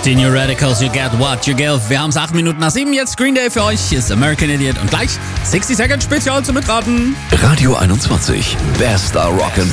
Die New Radicals, You Get What You Give. Wir haben es 8 Minuten nach 7, jetzt Green Day für euch. Hier ist American Idiot und gleich 60 Second Spezial zum Mitraten. Radio 21, bester Rock'n'Roll.